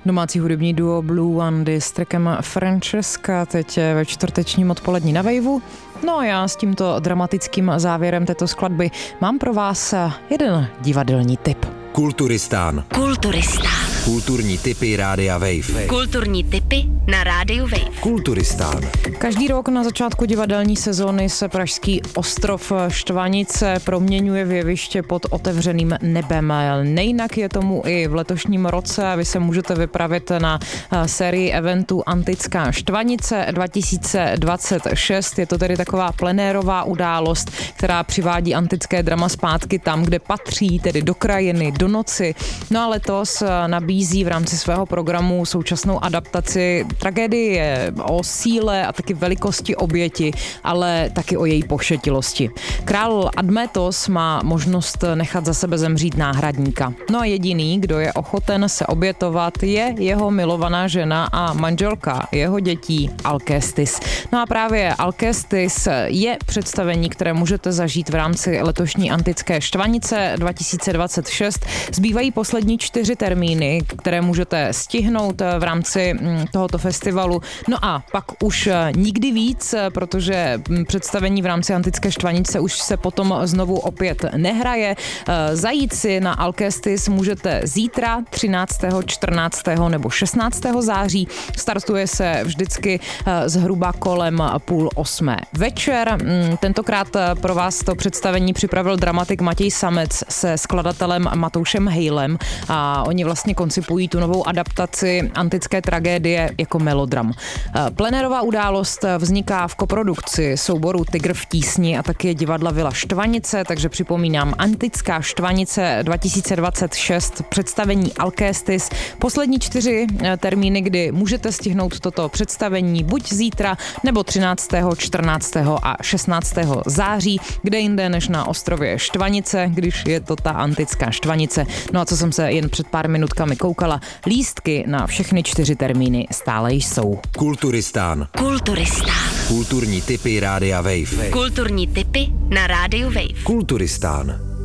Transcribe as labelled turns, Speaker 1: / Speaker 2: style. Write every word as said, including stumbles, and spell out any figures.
Speaker 1: Domácí hudební duo Blue Andy s trackem Francesca teď ve čtvrtečním odpolední na Waveu. No a já s tímto dramatickým závěrem této skladby mám pro vás jeden divadelní tip.
Speaker 2: Kulturistán.
Speaker 3: Kulturistán.
Speaker 2: Kulturní tipy Rádia Wave.
Speaker 3: Kulturní tipy na Rádiu Wave.
Speaker 2: Kulturistán.
Speaker 1: Každý rok na začátku divadelní sezóny se pražský ostrov Štvanice proměňuje v jeviště pod otevřeným nebem. Nejinak je tomu i v letošním roce. Vy se můžete vypravit na sérii eventů Antická Štvanice dva tisíce dvacet šest. Je to tedy taková plenérová událost, která přivádí antické drama zpátky tam, kde patří, tedy do krajiny, do noci. No a letos nabízí v rámci svého programu současnou adaptaci tragédie o síle a taky velikosti oběti, ale taky o její pošetilosti. Král Admetos má možnost nechat za sebe zemřít náhradníka. No a jediný, kdo je ochoten se obětovat, je jeho milovaná žena a manželka jeho dětí Alcestis. No a právě Alcestis je představení, které můžete zažít v rámci letošní Antické Štvanice dva tisíce dvacet šest. Zbývají poslední čtyři termíny, které můžete stihnout v rámci tohoto festivalu. No a pak už nikdy víc, protože představení v rámci Antické Štvanice už se potom znovu opět nehraje. Zajít si na Alcestis můžete zítra, třináctého, čtrnáctého nebo šestnáctého září. Startuje se vždycky zhruba kolem půl osmé večer. Tentokrát pro vás to představení připravil dramatik Matěj Samec se skladatelem Matoušem Hejlem a oni vlastně koncipují tu novou adaptaci antické tragédie jako melodram. Plenérová událost vzniká v koprodukci souboru Tygr v tísni a taky divadla Vila Štvanice, takže připomínám Antická Štvanice dva tisíce dvacet šest, představení Alcestis. Poslední čtyři termíny, kdy můžete stihnout toto představení buď zítra, nebo třináctého, čtrnáctého a šestnáctého září, kde jinde než na ostrově Štvanice, když je to ta Antická Štvanice. No a co jsem se jen před pár minutkami koukala, lístky na všechny čtyři termíny stále jsou.
Speaker 2: Kulturistán.
Speaker 3: Kulturistán.
Speaker 2: Kulturní tipy Rádia Wave.
Speaker 3: Kulturní tipy na Rádiu Wave.
Speaker 2: Kulturistán.